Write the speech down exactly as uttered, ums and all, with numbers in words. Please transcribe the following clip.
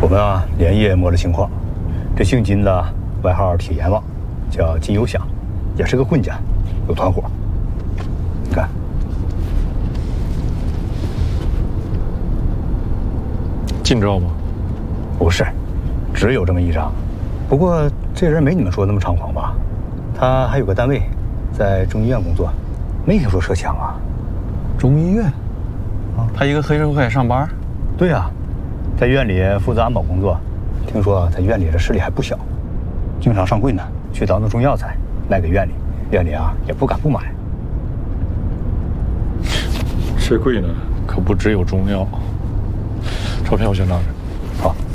我们啊连夜摸了情况，这姓金的，外号铁阎王，叫金有响，也是个混家，有团伙。你看， 近照吗？ 不是，只有这么一张。不过这人没你们说那么猖狂吧？他还有个单位，在中医院工作，没听说涉枪啊。 中医院？啊，他一个黑社会上班？ 对呀、啊，在院里负责安保工作。听说在院里的势力还不小，经常上柜呢，去倒腾中药材卖给院里，院里啊也不敢不买。 这柜呢，可不只有中药。钞票我先拿着。 好。